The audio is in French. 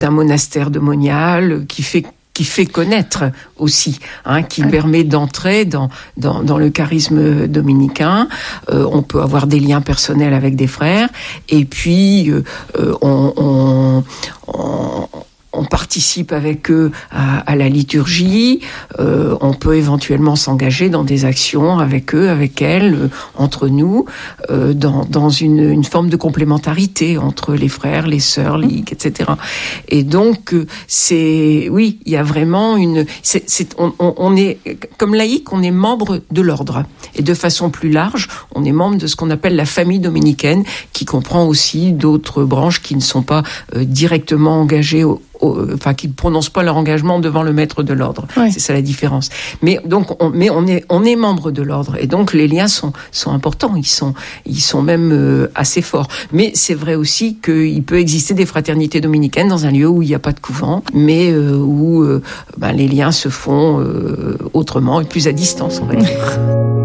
d'un monastère de Monial qui fait connaître aussi, qui permet d'entrer dans le charisme dominicain. On peut avoir des liens personnels avec des frères, et puis on participe avec eux à la liturgie. On peut éventuellement s'engager dans des actions avec eux, avec elles, entre nous, dans une forme de complémentarité entre les frères, les sœurs, ligues, etc. Et donc, il y a vraiment on est, comme laïc, on est membre de l'ordre. Et de façon plus large, on est membre de ce qu'on appelle la famille dominicaine, qui comprend aussi d'autres branches qui ne sont pas directement engagées qui ne prononcent pas leur engagement devant le maître de l'ordre. Ouais. C'est ça la différence. Mais donc, on est membre de l'ordre, et donc les liens sont importants. Ils sont même assez forts. Mais c'est vrai aussi qu'il peut exister des fraternités dominicaines dans un lieu où il n'y a pas de couvent, mais où les liens se font autrement et plus à distance, on va dire.